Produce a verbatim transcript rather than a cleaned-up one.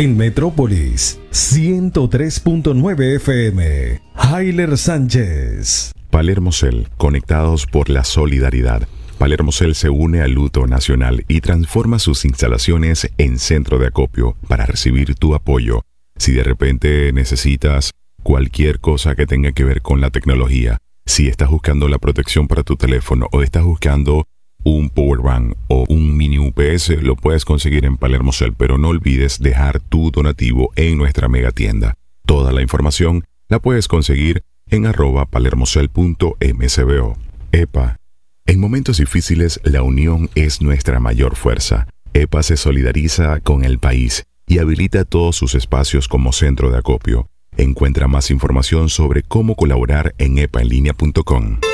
En Metrópolis, ciento tres punto nueve F M. Hayler Sánchez. Palermocel, conectados por la solidaridad. Palermocel se une al luto nacional y transforma sus instalaciones en centro de acopio para recibir tu apoyo. Si de repente necesitas cualquier cosa que tenga que ver con la tecnología, si estás buscando la protección para tu teléfono o estás buscando un power bank o un mini U P S, lo puedes conseguir en Palermocel, pero no olvides dejar tu donativo en nuestra mega tienda. Toda la información la puedes conseguir en arroba palermocel punto m s b o. E P A. En momentos difíciles, la unión es nuestra mayor fuerza. E P A se solidariza con el país y habilita todos sus espacios como centro de acopio. Encuentra más información sobre cómo colaborar en epa en línea punto com.